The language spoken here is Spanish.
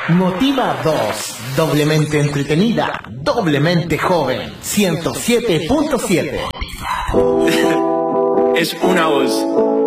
Motiva 2, doblemente entretenida, doblemente joven, 107.7. Es una voz.